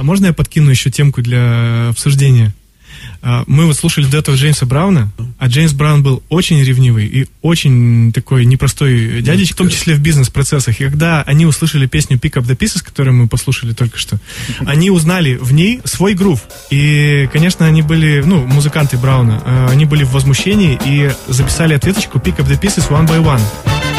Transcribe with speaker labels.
Speaker 1: можно я подкину еще темку для обсуждения? Мы вот слушали до этого Джеймса Брауна, а Джеймс Браун был очень ревнивый и очень такой непростой дядечка, в том числе в бизнес-процессах. И когда они услышали песню Pick Up The Pieces, которую мы послушали только что, они узнали в ней свой грув. И, конечно, они были, музыканты Брауна, они были в возмущении и записали ответочку Pick Up The Pieces One by One.